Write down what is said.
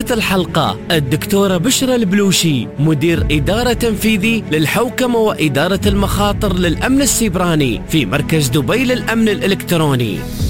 الحلقة الدكتورة بشرى البلوشي، مدير إدارة تنفيذي للحوكمة وإدارة المخاطر للأمن السيبراني في مركز دبي للأمن الإلكتروني.